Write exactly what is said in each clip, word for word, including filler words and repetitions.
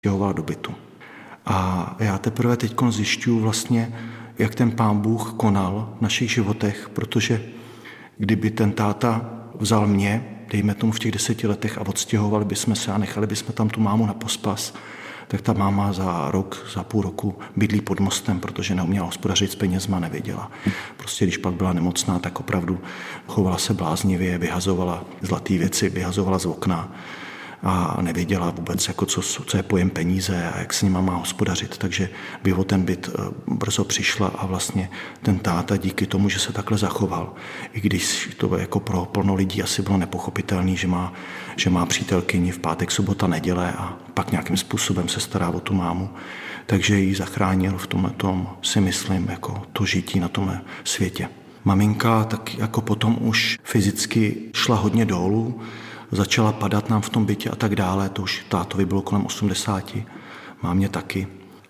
stěhoval do bytu. A já teprve teď zjišťuju vlastně, jak ten Pán Bůh konal v našich životech, protože kdyby ten táta vzal mě, dejme tomu v těch deseti letech a odstěhovali bychom se a nechali bychom tam tu mámu na pospas, tak ta máma za rok, za půl roku bydlí pod mostem, protože neuměla hospodařit s penězma, nevěděla. Prostě když pak byla nemocná, tak opravdu chovala se bláznivě, vyhazovala zlatý věci, vyhazovala z okna a nevěděla vůbec, jako co, co je pojem peníze a jak s nima má hospodařit. Takže by o ten byt brzo přišla a vlastně ten táta díky tomu, že se takhle zachoval, i když to jako pro plno lidí asi bylo nepochopitelné, že má, že má přítelkyni v pátek, sobota, neděle a pak nějakým způsobem se stará o tu mámu. Takže ji zachránil v tomhle tom, si myslím, jako to žití na tom světě. Maminka tak jako potom už fyzicky šla hodně dolů, začala padat nám v tom bytě a tak dále, to už tátovi bylo kolem osmdesáti, mámě taky.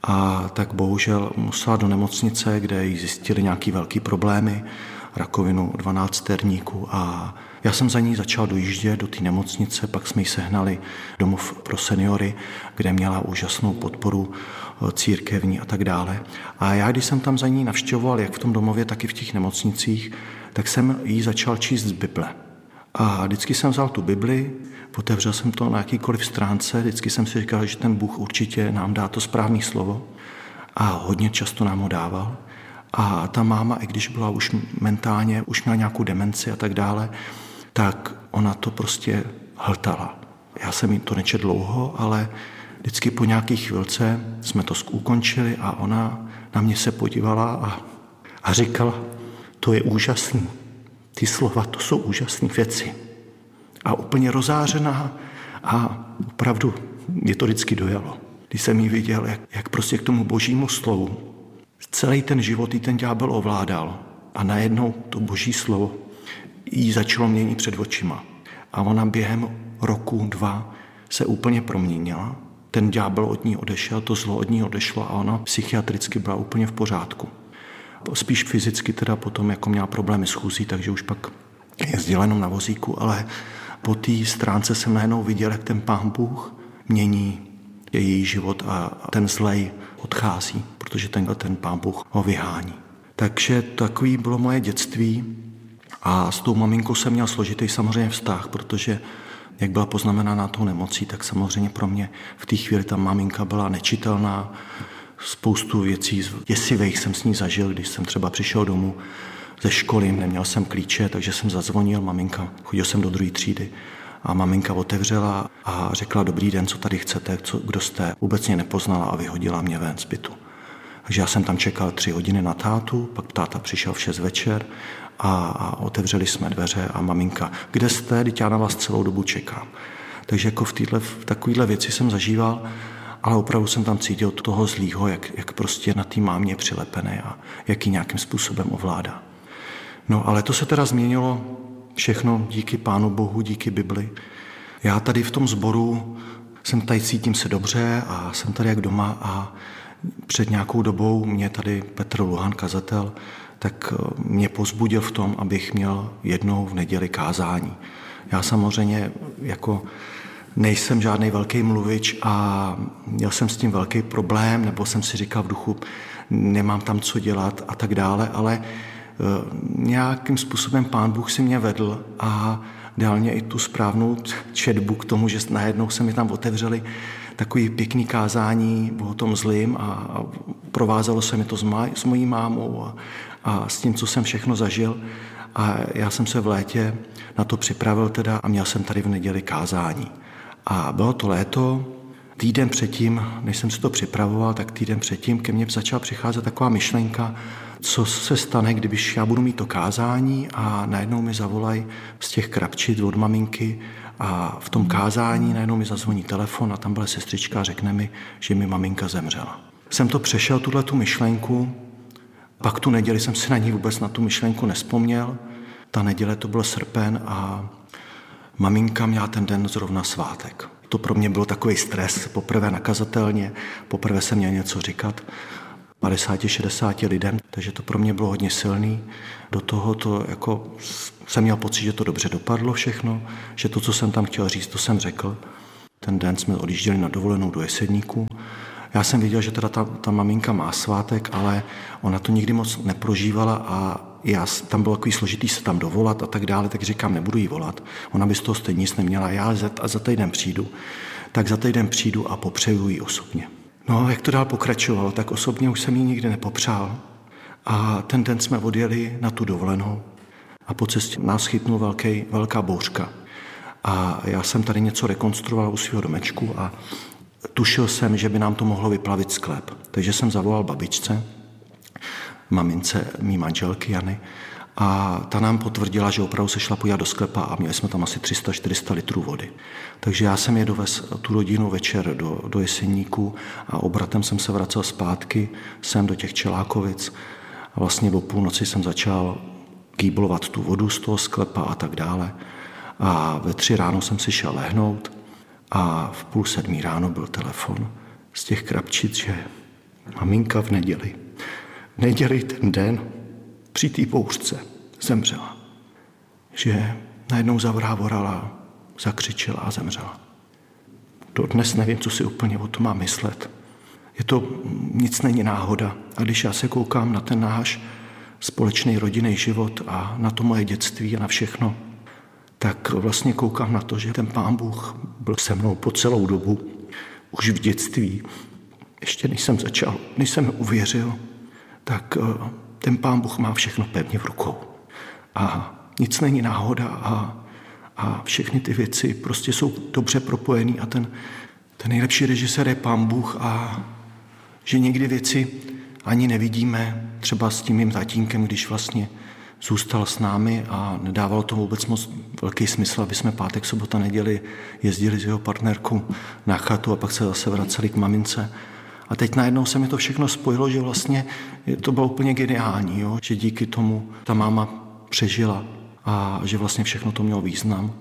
A tak bohužel musela do nemocnice, kde jí zjistili nějaký velký problémy, rakovinu dvanácterníku a já jsem za ní začal dojíždět do té nemocnice, pak jsme ji sehnali domov pro seniory, kde měla úžasnou podporu církevní a tak dále. A já, když jsem tam za ní navštěvoval, jak v tom domově, tak i v těch nemocnicích, tak jsem jí začal číst z Bible. A vždycky jsem vzal tu Bibli, otevřel jsem to na jakýkoliv stránce, vždycky jsem si říkal, že ten Bůh určitě nám dá to správné slovo a hodně často nám ho dával. A ta máma, i když byla už mentálně, už měla nějakou demenci a tak dále, tak ona to prostě hltala. Já jsem jí to nečetl dlouho, ale vždycky po nějaké chvilce jsme to ukončili a ona na mě se podívala a, a říkala, to je úžasný. Ty slova, to jsou úžasné věci. A úplně rozářená a opravdu mě to vždycky dojalo. Když jsem jí viděl, jak, jak prostě k tomu božímu slovu celý ten život jí ten ďábel ovládal a najednou to boží slovo jí začalo měnit před očima. A ona během roku, dva se úplně proměnila. Ten ďábel od ní odešel, to zlo od ní odešlo a ona psychiatricky byla úplně v pořádku. Spíš fyzicky teda potom jako měla problémy s chůzí, takže už pak jezdila jenom na vozíku, ale po té stránce jsem najednou viděl, jak ten Pán Bůh mění její život a ten zlej odchází, protože ten, ten Pán Bůh ho vyhání. Takže takový bylo moje dětství a s tou maminkou jsem měl složitý samozřejmě vztah, protože jak byla poznamenána tou nemocí, tak samozřejmě pro mě v té chvíli ta maminka byla nečitelná. Spoustu věcí děsivých jsem s ní zažil, když jsem třeba přišel domů ze školy, neměl jsem klíče, takže jsem zazvonil, maminka, chodil jsem do druhé třídy a maminka otevřela a řekla, dobrý den, co tady chcete, co, kdo jste, vůbec mě nepoznala a vyhodila mě ven z bytu. Takže já jsem tam čekal tři hodiny na tátu, pak táta přišel v šest večer a, a otevřeli jsme dveře a maminka, kde jste, teď já na vás celou dobu čekám. Takže jako v, týhle, v takovýhle věci jsem zažíval, ale opravdu jsem tam cítil toho zlýho, jak, jak prostě na té mámě je přilepený a jak ji nějakým způsobem ovládá. No ale to se teda změnilo všechno díky Pánu Bohu, díky Bibli. Já tady v tom sboru jsem tady, cítím se dobře a jsem tady jak doma a před nějakou dobou mě tady Petr Luhan, kazatel, tak mě povzbudil v tom, abych měl jednou v neděli kázání. Já samozřejmě jako nejsem žádný velký mluvič a měl jsem s tím velký problém, nebo jsem si říkal v duchu, nemám tam co dělat a tak dále, ale nějakým způsobem Pán Bůh si mě vedl a dal mě i tu správnou četbu k tomu, že najednou se mi tam otevřeli takový pěkný kázání o tom zlým a provázelo se mi to s, maj, s mojí mámou a, a s tím, co jsem všechno zažil. A já jsem se v létě na to připravil teda a měl jsem tady v neděli kázání. A bylo to léto, týden předtím, než jsem si to připravoval, tak týden předtím ke mně začala přicházet taková myšlenka, co se stane, když já budu mít to kázání a najednou mi zavolají z těch krabčit od maminky a v tom kázání najednou mi zazvoní telefon a tam byla sestřička a řekne mi, že mi maminka zemřela. Jsem to přešel, tuhle tu myšlenku, pak tu neděli jsem si na ní vůbec na tu myšlenku nespomněl. Ta neděle to byl srpen a maminka měla ten den zrovna svátek. To pro mě byl takový stres, poprvé nakazatelně, poprvé jsem měl něco říkat padesáti šedesáti lidem, takže to pro mě bylo hodně silný. Do toho to jako jsem měl pocit, že to dobře dopadlo všechno, že to, co jsem tam chtěl říct, to jsem řekl. Ten den jsme odjížděli na dovolenou do Jeseníku. Já jsem věděl, že teda ta, ta maminka má svátek, ale ona to nikdy moc neprožívala a já, tam bylo takový složitý se tam dovolat a tak dále, tak říkám, nebudu jí volat. Ona by z toho stejně nic neměla, já za, a za týden přijdu. Tak za týden přijdu a popřeju jí osobně. No, jak to dál pokračovalo, tak osobně už jsem jí nikdy nepopřál. A ten den jsme odjeli na tu dovolenou a po cestě nás chytnul velký, velká bouřka. A já jsem tady něco rekonstruoval u svého domečku a tušil jsem, že by nám to mohlo vyplavit sklep. Takže jsem zavolal babičce, mamince mý manželky Jany, a ta nám potvrdila, že opravdu se šla podívat do sklepa a měli jsme tam asi tři sta čtyři sta litrů vody. Takže já jsem je dovez tu rodinu večer do, do Jeseníku a obratem jsem se vracel zpátky sem do těch Čelákovic. A vlastně o půlnoci jsem začal kýblovat tu vodu z toho sklepa a tak dále. A ve tři ráno jsem si šel lehnout a v půl sedmí ráno byl telefon z těch Krapčic, že maminka v neděli, v neděli ten den při té bouřce zemřela. Že najednou zavrávorala, zakřičela a zemřela. Dodnes nevím, co si úplně o tom mám myslet. Je to, nic není náhoda. A když já se koukám na ten náš společný rodinný život a na to moje dětství a na všechno, tak vlastně koukám na to, že ten Pán Bůh byl se mnou po celou dobu, už v dětství, ještě než jsem začal, než jsem uvěřil, tak ten Pán Bůh má všechno pevně v rukou. A nic není náhoda a, a všechny ty věci prostě jsou dobře propojený a ten, ten nejlepší režisér je Pán Bůh a že někdy věci ani nevidíme, třeba s tím mým tatínkem, když vlastně zůstal s námi a nedávalo to vůbec moc velký smysl, aby jsme pátek, sobota, neděli jezdili s jeho partnerkou na chatu a pak se zase vraceli k mamince. A teď najednou se mi to všechno spojilo, že vlastně to bylo úplně geniální, jo? Že díky tomu ta máma přežila a že vlastně všechno to mělo význam.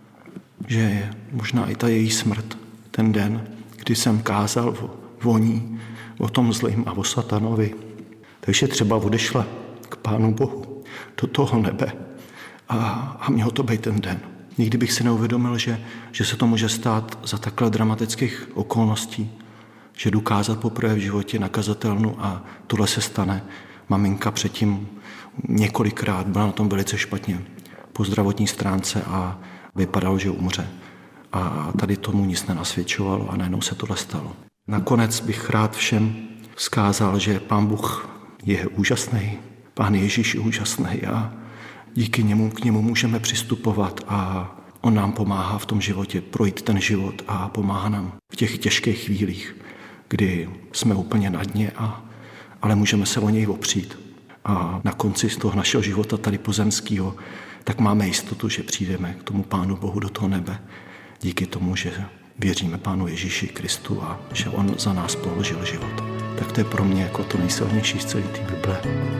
Že možná i ta její smrt, ten den, kdy jsem kázal o voní, o tom zlým a o satanovi. Takže třeba odešla k Pánu Bohu do toho nebe a, a mělo to být ten den. Nikdy bych si neuvědomil, že, že se to může stát za takhle dramatických okolností, že jdu kázat poprvé v životě na kazatelnu a tohle se stane. Maminka předtím několikrát byla na tom velice špatně po zdravotní stránce a vypadalo, že umře. A tady tomu nic nenasvědčovalo a najednou se tohle stalo. Nakonec bych rád všem vzkázal, že Pán Bůh je úžasný, Pán Ježíš je úžasný a díky němu k němu můžeme přistupovat a on nám pomáhá v tom životě projít ten život a pomáhá nám v těch těžkých chvílích, kdy jsme úplně na dně, a, ale můžeme se o něj opřít. A na konci z toho našeho života tady pozemského, tak máme jistotu, že přijdeme k tomu Pánu Bohu do toho nebe díky tomu, že věříme Pánu Ježíši Kristu a že on za nás položil život. Tak to je pro mě jako to nejsilnější z celé té Bible.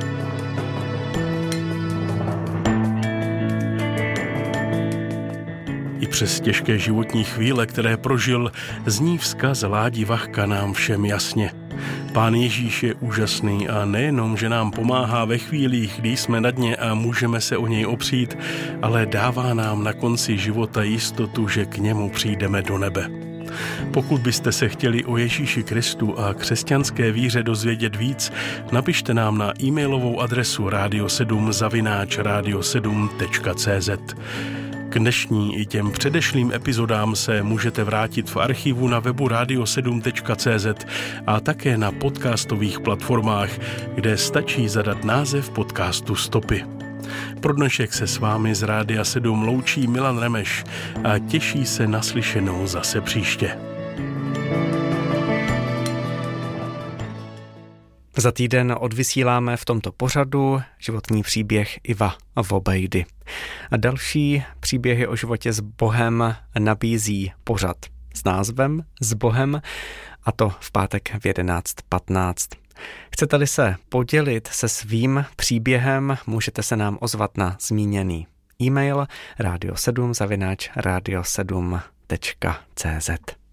I přes těžké životní chvíle, které prožil, zní vzkaz Ládi Vachka nám všem jasně. Pán Ježíš je úžasný a nejenom, že nám pomáhá ve chvílích, kdy jsme na dně a můžeme se o něj opřít, ale dává nám na konci života jistotu, že k němu přijdeme do nebe. Pokud byste se chtěli o Ježíši Kristu a křesťanské víře dozvědět víc, napište nám na e-mailovou adresu radio sedm zavináč radio sedm tečka cé zet. K dnešní i těm předešlým epizodám se můžete vrátit v archivu na webu radio sedm tečka cé zet a také na podcastových platformách, kde stačí zadat název podcastu Stopy. Pro dnešek se s vámi z Rádia sedm loučí Milan Remeš a těší se na slyšenou zase příště. Za týden odvysíláme v tomto pořadu životní příběh Iva Vobejdy. A další příběhy o životě s Bohem nabízí pořad s názvem S Bohem, a to v pátek v jedenáct patnáct. Chcete-li se podělit se svým příběhem, můžete se nám ozvat na zmíněný e-mail radio sedm zavináč radio sedm tečka cé zet.